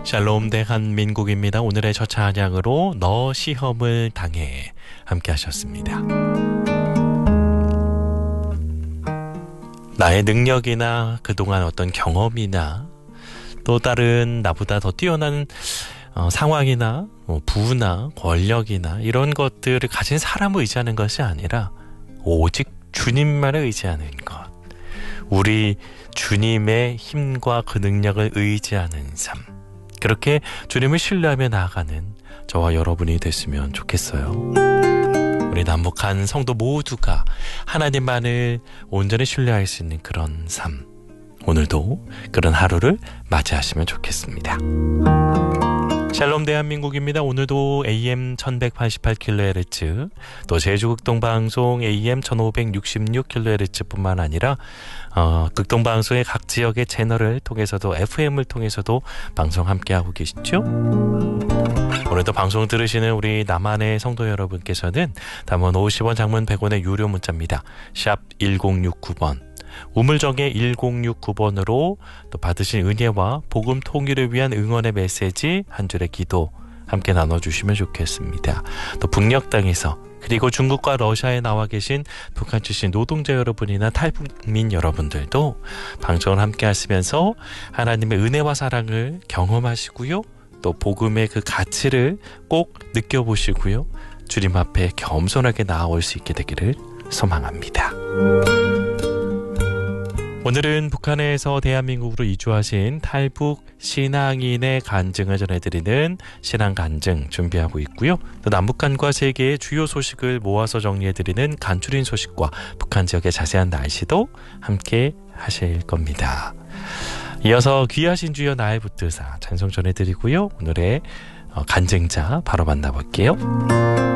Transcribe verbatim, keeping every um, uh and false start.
샬롬 대한민국입니다. 오늘의 첫 찬양으로 너 시험을 당해 함께 하셨습니다. 나의 능력이나 그동안 어떤 경험이나 또 다른 나보다 더 뛰어난 어, 상황이나 뭐 부나 권력이나 이런 것들을 가진 사람을 의지하는 것이 아니라 오직 주님만을 의지하는 것. 우리 주님의 힘과 그 능력을 의지하는 삶. 그렇게 주님을 신뢰하며 나아가는 저와 여러분이 됐으면 좋겠어요. 우리 남북한 성도 모두가 하나님만을 온전히 신뢰할 수 있는 그런 삶. 오늘도 그런 하루를 맞이하시면 좋겠습니다. 샬롬 대한민국입니다. 오늘도 에이엠 천백팔십팔 킬로헤르츠 또 제주극동방송 에이엠 천오백육십육 킬로헤르츠 뿐만 아니라 어, 극동방송의 각 지역의 채널을 통해서도 에프엠을 통해서도 방송 함께하고 계시죠? 오늘도 방송 들으시는 우리 남한의 성도 여러분께서는 단문 오십 원, 장문 백 원의 유료 문자입니다. 샵 일공육구 번 우물정의 일공육구 번으로 또 받으신 은혜와 복음 통일을 위한 응원의 메시지, 한 줄의 기도 함께 나눠주시면 좋겠습니다. 또 북녘 땅에서 그리고 중국과 러시아에 나와 계신 북한 출신 노동자 여러분이나 탈북민 여러분들도 방송을 함께 하시면서 하나님의 은혜와 사랑을 경험하시고요. 또 복음의 그 가치를 꼭 느껴보시고요. 주님 앞에 겸손하게 나아올 수 있게 되기를 소망합니다. 오늘은 북한에서 대한민국으로 이주하신 탈북 신앙인의 간증을 전해드리는 신앙 간증 준비하고 있고요. 또 남북한과 세계의 주요 소식을 모아서 정리해드리는 간추린 소식과 북한 지역의 자세한 날씨도 함께 하실 겁니다. 이어서 귀하신 주여 나의 붙드사 찬송 전해드리고요. 오늘의 간증자 바로 만나볼게요.